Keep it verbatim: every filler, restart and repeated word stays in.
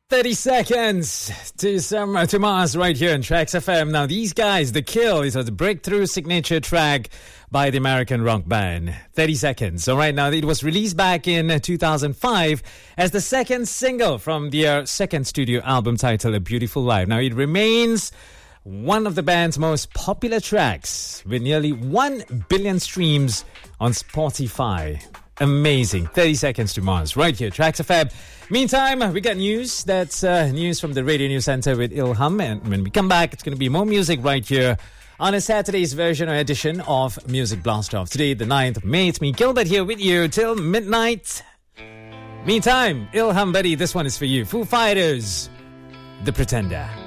thirty seconds to some uh, to Mars right here on Tracks F M. Now, these guys, The Kill, is a breakthrough signature track by the American rock band. thirty seconds. All right, now it was released back in two thousand five as the second single from their second studio album titled A Beautiful Life. Now, it remains one of the band's most popular tracks with nearly one billion streams on Spotify. Amazing. thirty seconds to Mars right here, Tracks F M. Meantime, we got news. That's uh, news from the Radio News Center with Ilham. And when we come back, it's going to be more music right here on a Saturday's version or edition of Music Blast Off. Today, the ninth of May. It's me, Gilbert, here with you till midnight. Meantime, Ilham, buddy, this one is for you. Foo Fighters, The Pretender.